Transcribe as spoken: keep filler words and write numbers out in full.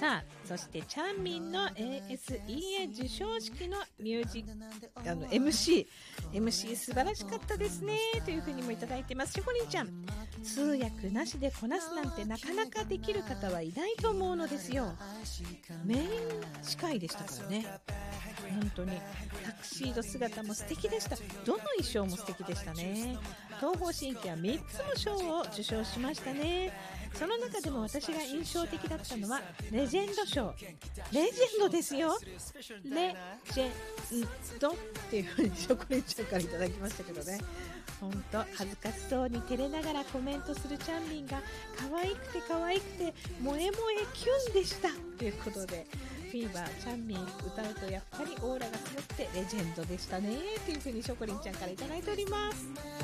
さあ、そしてチャンミンの エーエスイーエー 授賞式のミュージックあの エムシー エムシー 素晴らしかったですねというふうにもいただいてます。ショコリンちゃん、通訳なしでこなすなんてなかなかできる方はいないと思うのですよ。メイン司会でしたからね。本当にタクシード姿も素敵でした。どの衣装も素敵でしたね。東方神起はみっつも賞を受賞しましたね。その中でも私が印象的だったのはレジェンド賞。レジェンドですよ。レジェンドっていう風にショコリンちゃんからいただきましたけどね、本当恥ずかしそうに照れながらコメントするチャンミンが可愛くて可愛くて萌え萌えキュンでしたということで、フィーバーチャンミン歌うとやっぱりオーラが強くてレジェンドでしたねという風にショコリンちゃんからいただいております。